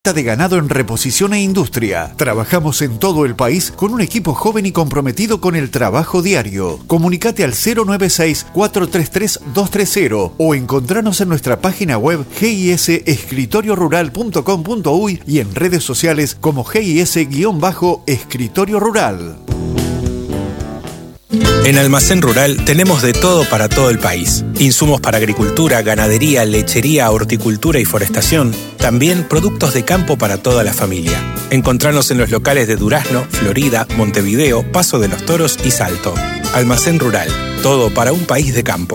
de ganado en reposición e industria. Trabajamos en todo el país con un equipo joven y comprometido con el trabajo diario. Comunicate al 096-433-230 o encontranos en nuestra página web gisescritoriorural.com.uy y en redes sociales como GIS-Escritorio Rural. En Almacén Rural tenemos de todo para todo el país. Insumos para agricultura, ganadería, lechería, horticultura y forestación. También productos de campo para toda la familia. Encontranos en los locales de Durazno, Florida, Montevideo, Paso de los Toros y Salto. Almacén Rural, todo para un país de campo.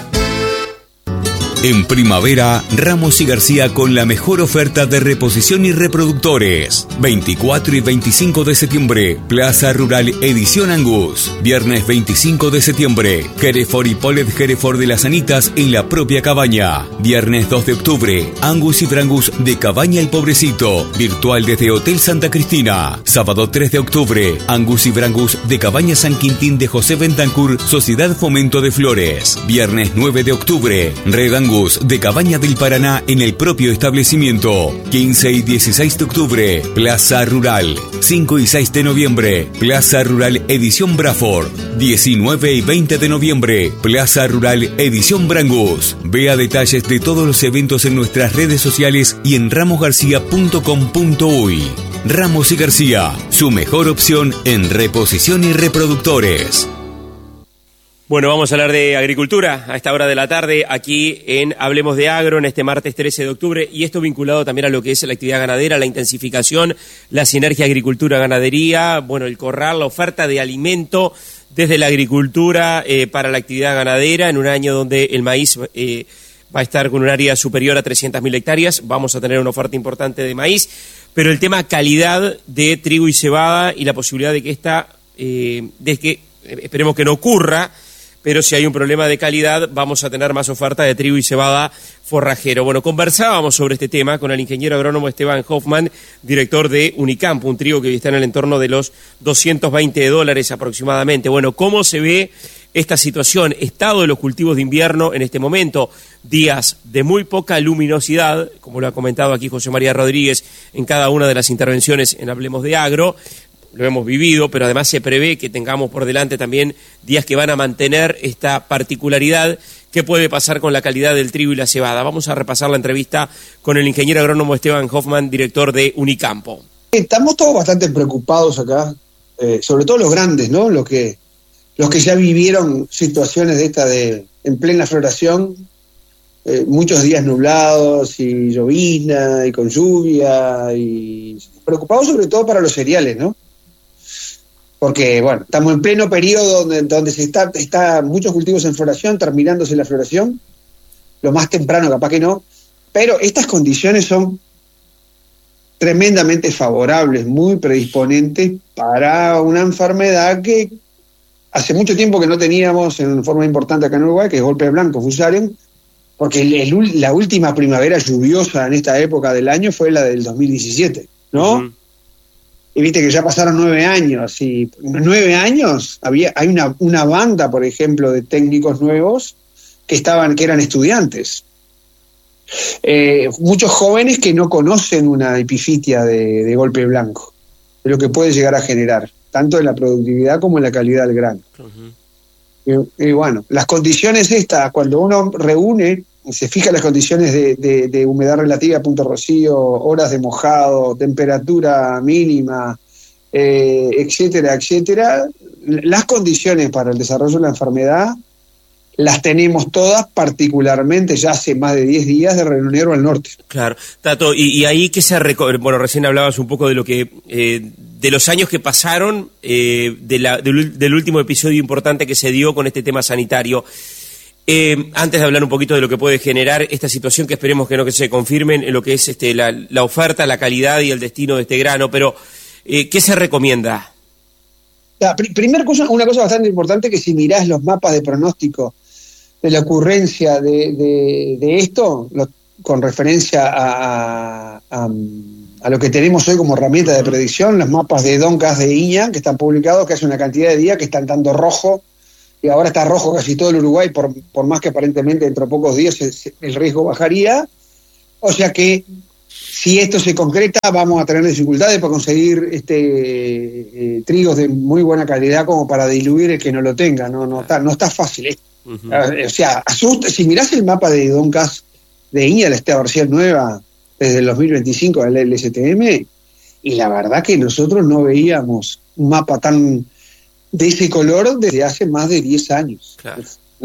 En primavera, Ramos y García con la mejor oferta de reposición y reproductores. 24 y 25 de septiembre, Plaza Rural Edición Angus. Viernes 25 de septiembre, Hereford y Polet Hereford de las Anitas en la propia cabaña. Viernes 2 de octubre, Angus y Brangus de Cabaña El Pobrecito, virtual desde Hotel Santa Cristina. Sábado 3 de octubre, Angus y Brangus de Cabaña San Quintín de José Bentancur, Sociedad Fomento de Flores. Viernes 9 de octubre, Red Angus de Cabaña del Paraná en el propio establecimiento. 15 y 16 de octubre, Plaza Rural. 5 y 6 de noviembre, Plaza Rural Edición Braford. 19 y 20 de noviembre, Plaza Rural Edición Brangus. Vea detalles de todos los eventos en nuestras redes sociales y en ramosgarcia.com.uy. Ramos y García, su mejor opción en reposición y reproductores. Bueno, vamos a hablar de agricultura a esta hora de la tarde, aquí en Hablemos de Agro, en este martes 13 de octubre, y esto vinculado también a lo que es la actividad ganadera, la intensificación, la sinergia agricultura-ganadería, bueno, el corral, la oferta de alimento desde la agricultura para la actividad ganadera, en un año donde el maíz va a estar con un área superior a 300.000 hectáreas, vamos a tener una oferta importante de maíz, pero el tema calidad de trigo y cebada y la posibilidad de que esperemos que no ocurra, pero si hay un problema de calidad vamos a tener más oferta de trigo y cebada forrajero. Bueno, conversábamos sobre este tema con el ingeniero agrónomo Esteban Hoffman, director de Unicampo, un trigo que está en el entorno de los $220 aproximadamente. Bueno, ¿cómo se ve esta situación? Estado de los cultivos de invierno en este momento, días de muy poca luminosidad, como lo ha comentado aquí José María Rodríguez en cada una de las intervenciones en Hablemos de Agro. Lo hemos vivido, pero además se prevé que tengamos por delante también días que van a mantener esta particularidad. ¿Qué puede pasar con la calidad del trigo y la cebada? Vamos a repasar la entrevista con el ingeniero agrónomo Esteban Hoffman, director de Unicampo. Estamos todos bastante preocupados acá, sobre todo los grandes, ¿no? Los que ya vivieron situaciones de esta en plena floración, muchos días nublados y llovizna y con lluvia, y preocupados sobre todo para los cereales, ¿no? Porque, bueno, estamos en pleno periodo donde se está muchos cultivos en floración, terminándose la floración, lo más temprano capaz que no, pero estas condiciones son tremendamente favorables, muy predisponentes para una enfermedad que hace mucho tiempo que no teníamos en forma importante acá en Uruguay, que es golpe blanco, Fusarium, porque la última primavera lluviosa en esta época del año fue la del 2017, ¿no? Uh-huh. Y viste que ya pasaron 9 años, y 9 años hay una banda, por ejemplo, de técnicos nuevos que eran estudiantes. Muchos jóvenes que no conocen una epifitia de golpe blanco, de lo que puede llegar a generar, tanto en la productividad como en la calidad del grano. Uh-huh. Y bueno, las condiciones estas, cuando uno reúne, se fija las condiciones de humedad relativa, punto rocío, horas de mojado, temperatura mínima, etcétera, etcétera, las condiciones para el desarrollo de la enfermedad las tenemos todas, particularmente ya hace más de 10 días de Río Negro al norte. Claro, Tato, y ahí que bueno, recién hablabas un poco de lo que de los años que pasaron, del último episodio importante que se dio con este tema sanitario. Antes de hablar un poquito de lo que puede generar esta situación, que esperemos que no que se confirmen en lo que es la oferta, la calidad y el destino de este grano, pero ¿qué se recomienda? Primera cosa, una cosa bastante importante, que si mirás los mapas de pronóstico de la ocurrencia de esto, con referencia a lo que tenemos hoy como herramienta de predicción, los mapas de Doncas de Iña, que están publicados, que hace una cantidad de días que están dando rojo, y ahora está rojo casi todo el Uruguay, por más que aparentemente dentro de pocos días el riesgo bajaría. O sea que Si esto se concreta, vamos a tener dificultades para conseguir trigos de muy buena calidad como para diluir el que no lo tenga. No está fácil esto. O sea, asusta. Si mirás el mapa de Don Cas de Iña, esta versión nueva desde el 2025 del LSTM, y la verdad que nosotros no veíamos un mapa tan de ese color desde hace más de 10 años. Claro.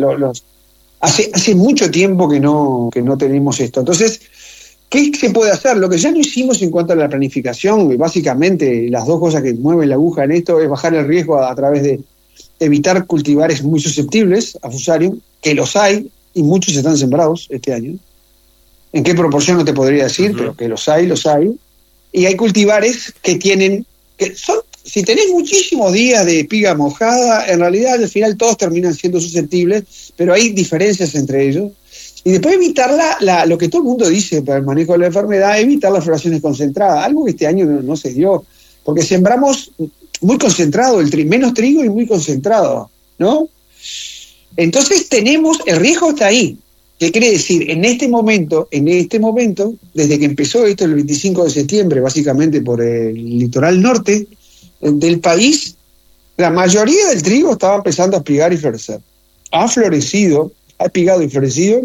Hace mucho tiempo que no tenemos esto. Entonces, ¿qué se puede hacer? Lo que ya no hicimos en cuanto a la planificación, y básicamente las dos cosas que mueven la aguja en esto es bajar el riesgo a través de evitar cultivares muy susceptibles a Fusarium, que los hay, y muchos están sembrados este año. ¿En qué proporción no te podría decir? Pero que los hay. Y hay cultivares que son, si tenés muchísimos días de espiga mojada, en realidad al final todos terminan siendo susceptibles, pero hay diferencias entre ellos. Y después evitar lo que todo el mundo dice para el manejo de la enfermedad, evitar las floraciones concentradas, algo que este año no se dio, porque sembramos muy concentrado, menos trigo y muy concentrado, ¿no? Entonces el riesgo está ahí. ¿Qué quiere decir? En este momento, desde que empezó esto el 25 de septiembre, básicamente por el litoral norte del país, la mayoría del trigo estaba empezando a espigar y florecer. Ha espigado y florecido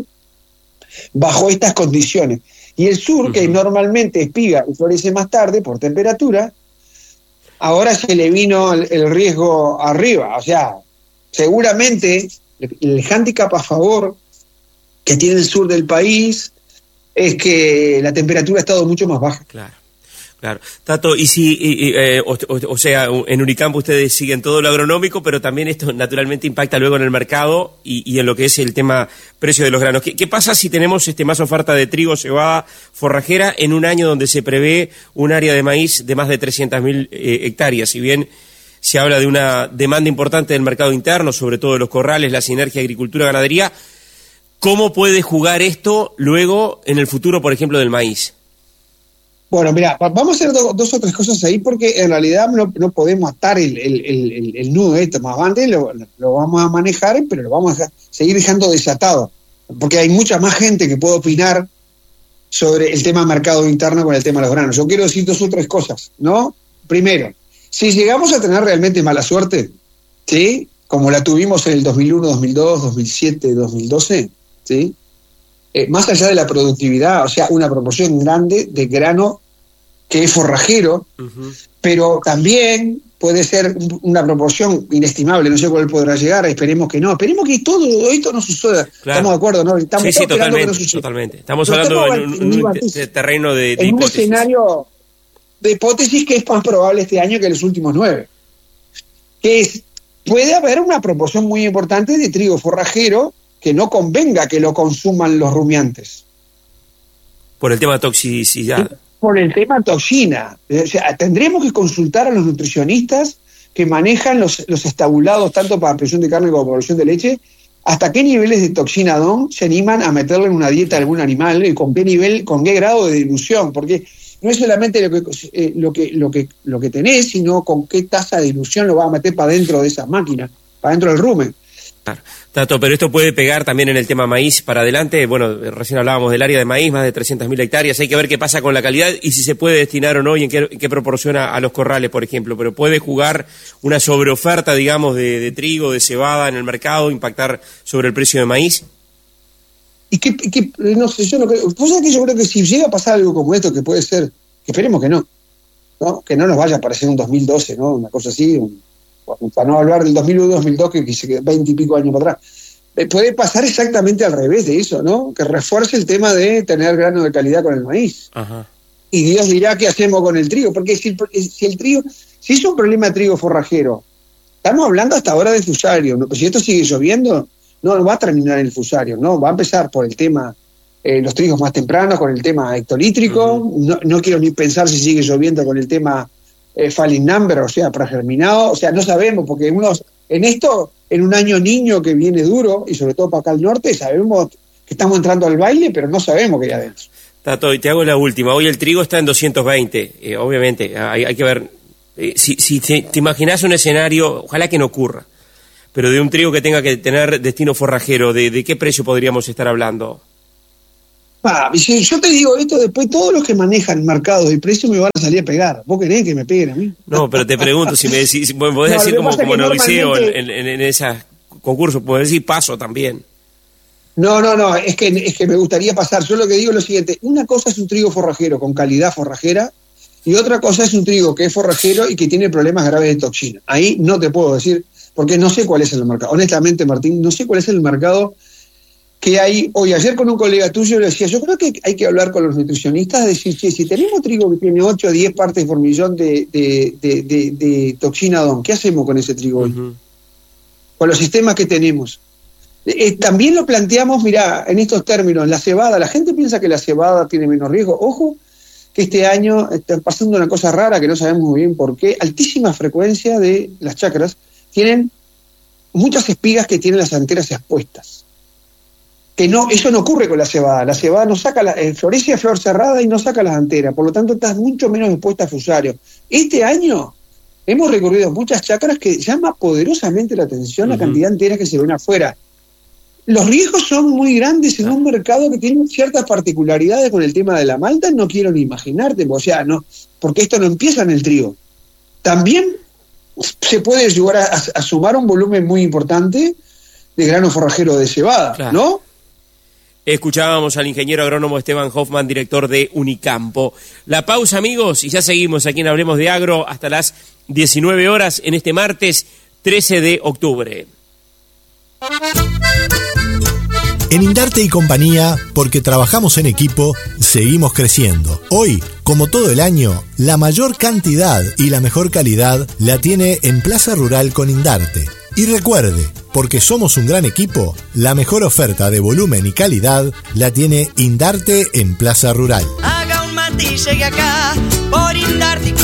bajo estas condiciones. Y el sur, que normalmente espiga y florece más tarde por temperatura, ahora se le vino el riesgo arriba. O sea, seguramente el hándicap a favor que tiene el sur del país es que la temperatura ha estado mucho más baja. Claro. Tato, y si, o sea, en Unicamp ustedes siguen todo lo agronómico, pero también esto naturalmente impacta luego en el mercado y en lo que es el tema precio de los granos. ¿Qué pasa si tenemos más oferta de trigo, cebada, forrajera en un año donde se prevé un área de maíz de más de 300.000 hectáreas? Si bien se habla de una demanda importante del mercado interno, sobre todo de los corrales, la sinergia agricultura-ganadería, ¿cómo puede jugar esto luego en el futuro, por ejemplo, del maíz? Bueno, mira, vamos a hacer dos o tres cosas ahí porque en realidad no podemos atar el nudo esto. Más adelante lo vamos a manejar, pero lo vamos a seguir dejando desatado. Porque hay mucha más gente que puede opinar sobre el tema mercado interno con el tema de los granos. Yo quiero decir dos o tres cosas, ¿no? Primero, si llegamos a tener realmente mala suerte, ¿sí? Como la tuvimos en el 2001, 2002, 2007, 2012, ¿sí? Más allá de la productividad, o sea, una proporción grande de grano que es forrajero, pero también puede ser una proporción inestimable, no sé cuál podrá llegar, esperemos que no, esperemos que todo esto no suceda. Claro. Estamos de acuerdo, ¿no? Estamos totalmente, que no suceda. Totalmente. Estamos hablando en un terreno de hipótesis. Un escenario de hipótesis que es más probable este año que los últimos 9. Puede haber una proporción muy importante de trigo forrajero que no convenga que lo consuman los rumiantes. Por el tema de toxicidad. Por el tema toxina. O sea, tendremos que consultar a los nutricionistas que manejan los estabulados tanto para producción de carne como para producción de leche, hasta qué niveles de toxina DON se animan a meterle en una dieta de algún animal y con qué nivel, con qué grado de dilución, porque no es solamente lo que tenés, sino con qué tasa de dilución lo vas a meter para dentro de esas máquinas, para dentro del rumen. Claro. Tato, pero esto puede pegar también en el tema maíz para adelante. Bueno, recién hablábamos del área de maíz, más de 300.000 hectáreas. Hay que ver qué pasa con la calidad y si se puede destinar o no y en qué proporción a los corrales, por ejemplo. Pero puede jugar una sobreoferta, digamos, de trigo, de cebada en el mercado, impactar sobre el precio de maíz. Y que no sé, yo no creo. Pues es que yo creo que si llega a pasar algo como esto, que puede ser, que esperemos que no, que no nos vaya a parecer un 2012, ¿no? Una cosa así, para no hablar del 2001-2002, que se quedó 20 y pico años para atrás. Puede pasar exactamente al revés de eso, ¿no? Que refuerce el tema de tener grano de calidad con el maíz. Ajá. Y Dios dirá qué hacemos con el trigo, porque si es un problema de trigo forrajero, estamos hablando hasta ahora de fusario, ¿no? Si esto sigue lloviendo, no va a terminar el fusario, ¿no? Va a empezar por el tema, los trigos más tempranos, con el tema hectolítrico, no quiero ni pensar si sigue lloviendo con el tema falling number, o sea, pregerminado, o sea, no sabemos, porque en un año niño que viene duro, y sobre todo para acá al norte, sabemos que estamos entrando al baile, pero no sabemos qué hay adentro. Tato, y te hago la última. Hoy el trigo está en 220, obviamente, hay que ver, si te imaginás un escenario, ojalá que no ocurra, pero de un trigo que tenga que tener destino forrajero, ¿de qué precio podríamos estar hablando? Yo te digo esto, después todos los que manejan mercados y precios me van a salir a pegar. ¿Vos querés que me peguen a mí? No, pero te pregunto, si podés decir como en Odiseo, en esos concursos, podés decir paso también. No, es que me gustaría pasar. Yo lo que digo es lo siguiente: una cosa es un trigo forrajero con calidad forrajera, y otra cosa es un trigo que es forrajero y que tiene problemas graves de toxina. Ahí no te puedo decir, porque no sé cuál es el mercado. Honestamente, Martín, no sé cuál es el mercado que hay hoy. Ayer con un colega tuyo le decía, yo creo que hay que hablar con los nutricionistas, decir, che, si tenemos trigo que tiene 8 o 10 partes por millón de toxina DON, ¿qué hacemos con ese trigo hoy? Con los sistemas que tenemos. También lo planteamos, mirá, en estos términos, la cebada, la gente piensa que la cebada tiene menos riesgo. Ojo, que este año está pasando una cosa rara que no sabemos muy bien por qué. Altísima frecuencia de las chacras tienen muchas espigas que tienen las anteras expuestas. Que no, eso no ocurre con la cebada. La cebada no saca florece a flor cerrada y no saca las anteras, por lo tanto estás mucho menos expuesta a fusario. Este año hemos recorrido muchas chacras que llama poderosamente la atención la cantidad de anteras que se ven afuera. Los riesgos son muy grandes en un mercado que tiene ciertas particularidades con el tema de la malta, no quiero ni imaginarte, o sea, no, porque esto no empieza en el trigo. También se puede llegar a sumar un volumen muy importante de grano forrajero de cebada, claro, ¿no? Escuchábamos al ingeniero agrónomo Esteban Hoffman, director de Unicampo. La pausa, amigos, y ya seguimos aquí en Hablemos de Agro hasta las 19 horas en este martes 13 de octubre. En Indarte y Compañía, porque trabajamos en equipo, seguimos creciendo. Hoy, como todo el año, la mayor cantidad y la mejor calidad la tiene en Plaza Rural con Indarte. Y recuerde, porque somos un gran equipo, la mejor oferta de volumen y calidad la tiene Indarte en Plaza Rural. Haga un mate y llegue acá, por Indarte y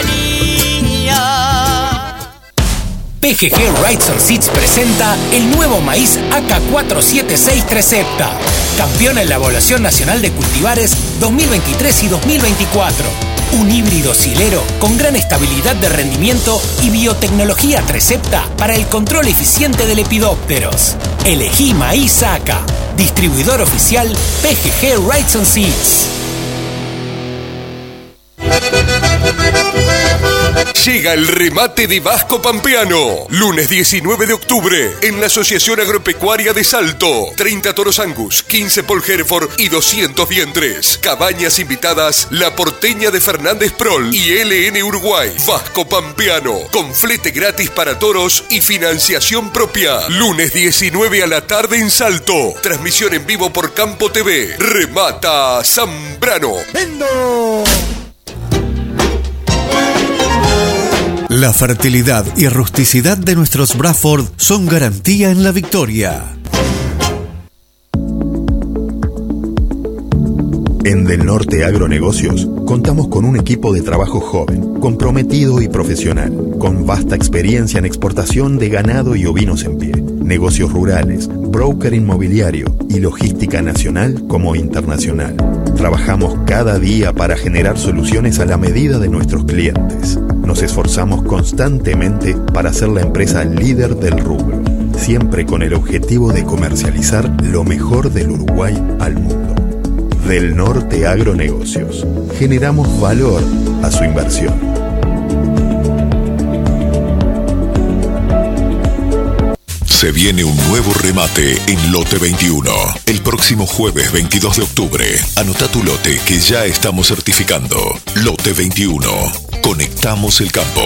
Compañía. PGG Rides and Seeds presenta el nuevo maíz AK476 Trecepta, campeón en la Evaluación Nacional de Cultivares 2023 y 2024. Un híbrido silero con gran estabilidad de rendimiento y biotecnología Trecepta para el control eficiente de lepidópteros. Elegí maíz AK, distribuidor oficial PGG Rides and Seeds. Llega el remate de Vasco Pampeano. Lunes 19 de octubre en la Asociación Agropecuaria de Salto. 30 toros Angus, 15 Paul Hereford y 200 vientres. Cabañas invitadas La Porteña de Fernández Prol y LN Uruguay. Vasco Pampeano, con flete gratis para toros y financiación propia. Lunes 19 a la tarde en Salto. Transmisión en vivo por Campo TV. Remata Zambrano. ¡Vendo! La fertilidad y rusticidad de nuestros Bradford son garantía en la victoria. En Del Norte Agronegocios contamos con un equipo de trabajo joven, comprometido y profesional, con vasta experiencia en exportación de ganado y ovinos en pie, negocios rurales, broker inmobiliario y logística nacional como internacional. Trabajamos cada día para generar soluciones a la medida de nuestros clientes. Nos esforzamos constantemente para ser la empresa líder del rubro, siempre con el objetivo de comercializar lo mejor del Uruguay al mundo. Del Norte Agronegocios. Generamos valor a su inversión. Se viene un nuevo remate en Lote 21. El próximo jueves 22 de octubre. Anota tu lote que ya estamos certificando. Lote 21. Conectamos el campo.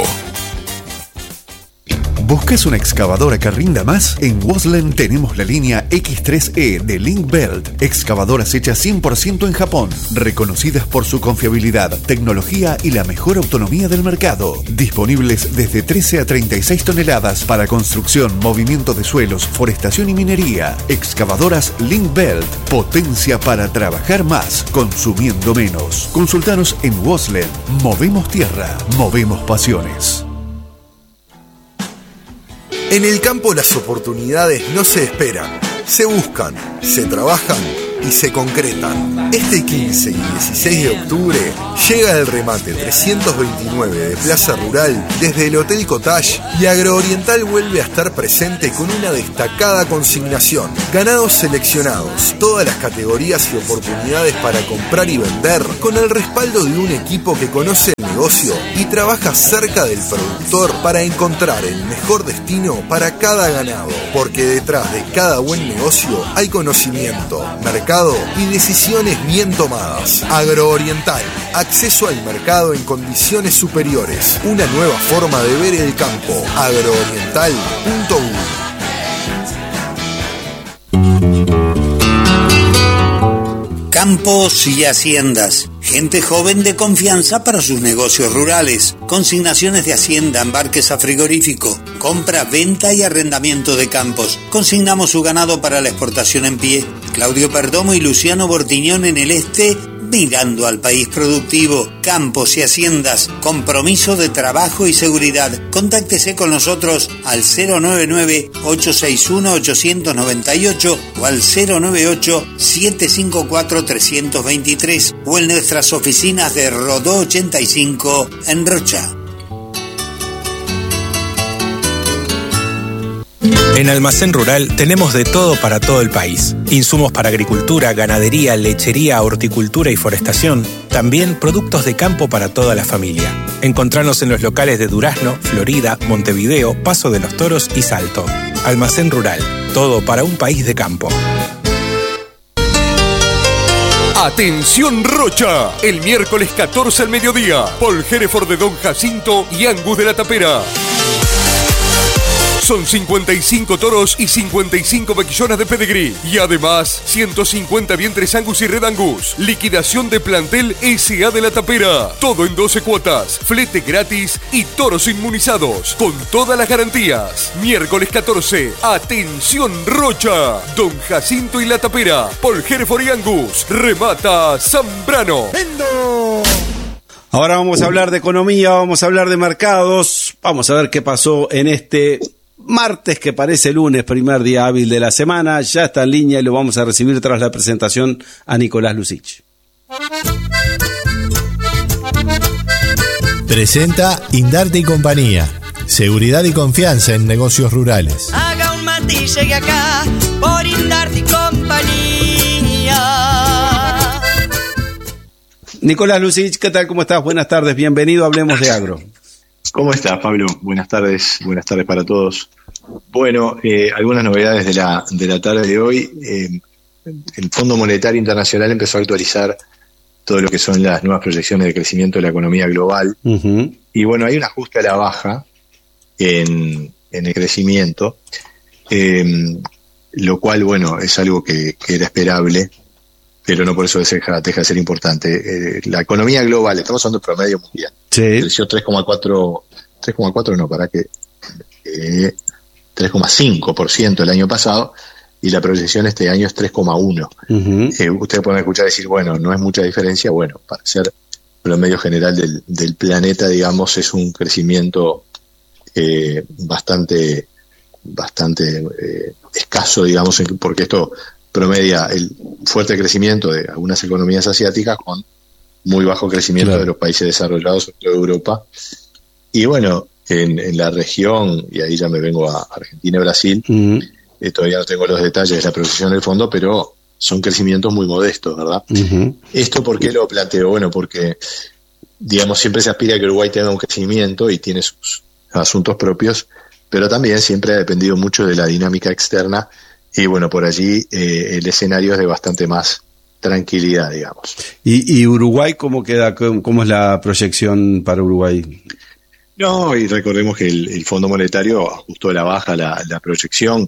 ¿Buscas una excavadora que rinda más? En Waslen tenemos la línea X3E de Link-Belt. Excavadoras hechas 100% en Japón, reconocidas por su confiabilidad, tecnología y la mejor autonomía del mercado. Disponibles desde 13 a 36 toneladas para construcción, movimiento de suelos, forestación y minería. Excavadoras Link-Belt. Potencia para trabajar más, consumiendo menos. Consultanos en Waslen. Movemos tierra, movemos pasiones. En el campo las oportunidades no se esperan, se buscan, se trabajan y se concretan. Este 15 y 16 de octubre llega el remate 329 de Plaza Rural desde el Hotel Cottage y Agrooriental vuelve a estar presente con una destacada consignación. Ganados seleccionados, todas las categorías y oportunidades para comprar y vender, con el respaldo de un equipo que conoce el negocio y trabaja cerca del productor para encontrar el mejor destino para cada ganado, porque detrás de cada buen negocio hay conocimiento, mercado y decisiones bien tomadas. Agrooriental, acceso al mercado en condiciones superiores, una nueva forma de ver el campo. Agrooriental.uy. Campos y haciendas. Gente joven de confianza para sus negocios rurales. Consignaciones de hacienda, embarques a frigorífico, compra, venta y arrendamiento de campos. Consignamos su ganado para la exportación en pie. Claudio Perdomo y Luciano Bortiñón en el este, mirando al país productivo. Campos y haciendas. Compromiso de trabajo y seguridad. Contáctese con nosotros al 099-861-898 o al 098-754-323 o en nuestras oficinas de Rodó 85 en Rocha. En Almacén Rural tenemos de todo para todo el país. Insumos para agricultura, ganadería, lechería, horticultura y forestación. También productos de campo para toda la familia. Encontranos en los locales de Durazno, Florida, Montevideo, Paso de los Toros y Salto. Almacén Rural, todo para un país de campo. Atención Rocha, el miércoles 14 al mediodía, Paul Hereford de Don Jacinto y Angus de la Tapera. Son 55 toros y 55 vaquillonas de pedigrí. Y además, 150 vientres Angus y Red Angus. Liquidación de plantel S.A. de la Tapera. Todo en 12 cuotas. Flete gratis y toros inmunizados. Con todas las garantías. Miércoles 14. Atención Rocha. Don Jacinto y la Tapera. Paul Hereford y Angus. Remata Zambrano. ¡Vendo! Ahora vamos a hablar de economía, vamos a hablar de mercados. Vamos a ver qué pasó en este martes, que parece lunes, primer día hábil de la semana. Ya está en línea y lo vamos a recibir tras la presentación a Nicolás Lucich. Presenta Indarte y Compañía. Seguridad y confianza en negocios rurales. Haga un mate y llegue acá por Indarte y Compañía. Nicolás Lucich, ¿qué tal? ¿Cómo estás? Buenas tardes, bienvenido, hablemos de agro. ¿Cómo estás, Pablo? Buenas tardes para todos. Bueno, algunas novedades de la tarde de hoy. El Fondo Monetario Internacional empezó a actualizar todo lo que son las nuevas proyecciones de crecimiento de la economía global. Uh-huh. Y bueno, hay un ajuste a la baja en el crecimiento, lo cual, bueno, es algo que era esperable, pero no por eso deja de ser importante. La economía global, estamos hablando de promedio mundial, sí, creció 3,5% el año pasado, y la proyección este año es 3,1%. Uh-huh. Ustedes pueden escuchar decir, bueno, no es mucha diferencia. Bueno, para ser promedio general del planeta, digamos, es un crecimiento bastante escaso, digamos, porque esto promedia el fuerte crecimiento de algunas economías asiáticas con muy bajo crecimiento, claro, de los países desarrollados, sobre todo Europa. Y bueno, en la región, y ahí ya me vengo a Argentina y Brasil, uh-huh, todavía no tengo los detalles de la proyección del fondo, pero son crecimientos muy modestos, ¿verdad? Uh-huh. ¿Esto por qué lo planteo? Bueno, porque, digamos, siempre se aspira a que Uruguay tenga un crecimiento y tiene sus asuntos propios, pero también siempre ha dependido mucho de la dinámica externa, y bueno, por allí el escenario es de bastante más tranquilidad, digamos. ¿Y Uruguay cómo queda? ¿Cómo es la proyección para Uruguay? No, y recordemos que el Fondo Monetario ajustó a la baja la proyección,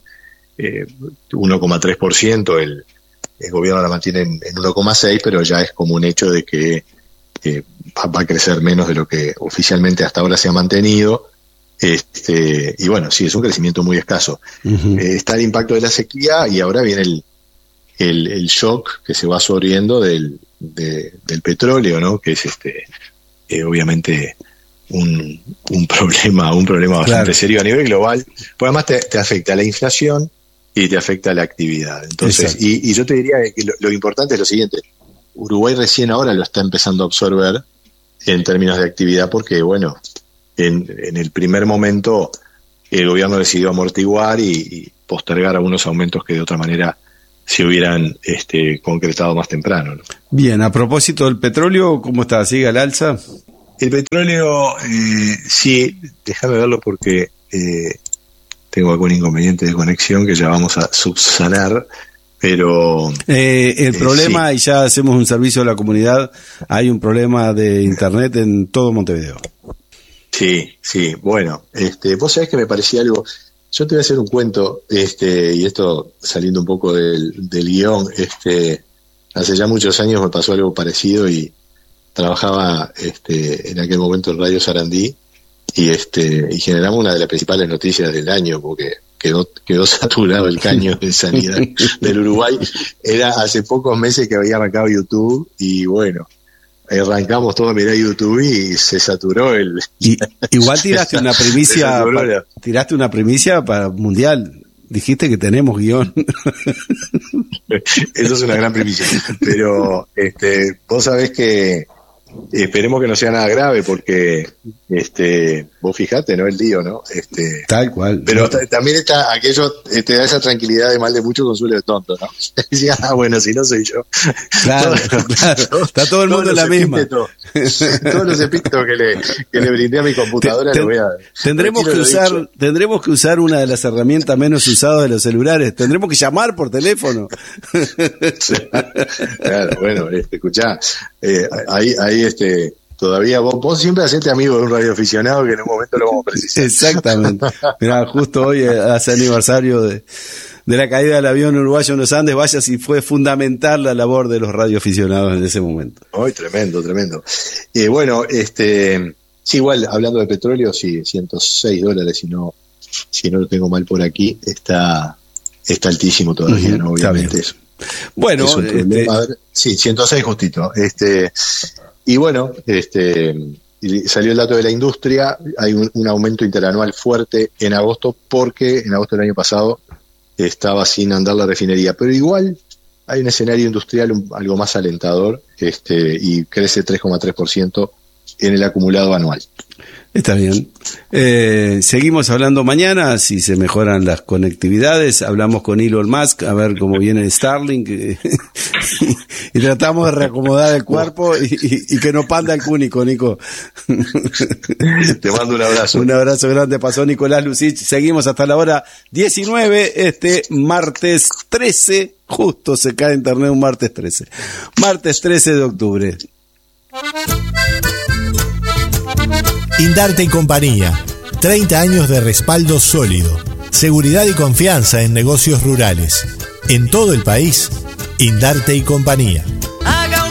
1,3%, el gobierno la mantiene en 1,6%, pero ya es como un hecho de que va a crecer menos de lo que oficialmente hasta ahora se ha mantenido. Y bueno, sí, es un crecimiento muy escaso. Uh-huh. Está el impacto de la sequía, y ahora viene el shock que se va absorbiendo del petróleo, ¿no? Que es obviamente un problema bastante, claro, serio a nivel global, pues además te afecta la inflación, y te afecta la actividad. Entonces, y yo te diría que lo importante es lo siguiente: Uruguay recién ahora lo está empezando a absorber en términos de actividad, porque bueno, en el primer momento el gobierno decidió amortiguar y postergar algunos aumentos que de otra manera se hubieran concretado más temprano, ¿no? Bien, a propósito del petróleo, ¿cómo está? ¿Sigue al alza? El petróleo, sí, déjame verlo porque tengo algún inconveniente de conexión que ya vamos a subsanar, pero... el problema, sí. Y ya hacemos un servicio a la comunidad, hay un problema de internet en todo Montevideo. Sí, bueno, vos sabés que me parecía algo... Yo te voy a hacer un cuento, y esto saliendo un poco del guión, hace ya muchos años me pasó algo parecido y trabajaba en aquel momento en Radio Sarandí y generamos una de las principales noticias del año porque quedó saturado el caño de sanidad del Uruguay. Era hace pocos meses que había arrancado YouTube y bueno, arrancamos todo a mirar YouTube y se saturó el... Igual tiraste una primicia para mundial. Dijiste que tenemos guión. Eso es una gran primicia. Pero vos sabés que esperemos que no sea nada grave porque vos fijate, ¿no? El lío, ¿no? Tal cual. Pero también está aquello, te da esa tranquilidad de mal de mucho consuelo de tonto, ¿no? Decía, bueno, si no soy yo. Claro. Está todo el mundo en la misma. Todos los epítetos que le brindé a mi computadora lo voy a... Tendremos que usar una de las herramientas menos usadas de los celulares. Tendremos que llamar por teléfono. Claro, bueno, escuchá, ahí todavía vos siempre hacete amigo de un radioaficionado que en un momento lo vamos a precisar. Exactamente. Mirá, justo hoy hace aniversario de la caída del avión uruguayo en los Andes. Vaya si fue fundamental la labor de los radioaficionados en ese momento. Hoy tremendo. Bueno, sí, igual hablando de petróleo, sí, $106, si no lo tengo mal por aquí, está altísimo todavía, ¿no? Obviamente eso. Bueno, es un problema. Sí, 106 justito. Y bueno, salió el dato de la industria, hay un aumento interanual fuerte en agosto, porque en agosto del año pasado estaba sin andar la refinería, pero igual hay un escenario industrial algo más alentador, y crece 3,3% en el acumulado anual. Está bien. Seguimos hablando mañana, si se mejoran las conectividades, hablamos con Elon Musk, a ver cómo viene Starlink, y tratamos de reacomodar el cuerpo y que no panda el cúnico, Nico. Te mando un abrazo. Un abrazo grande, pasó Nicolás Lucich. Seguimos hasta la hora 19, martes 13, justo se cae internet un martes 13. Martes 13 de octubre. Indarte y Compañía, 30 años de respaldo sólido, seguridad y confianza en negocios rurales. En todo el país, Indarte y Compañía.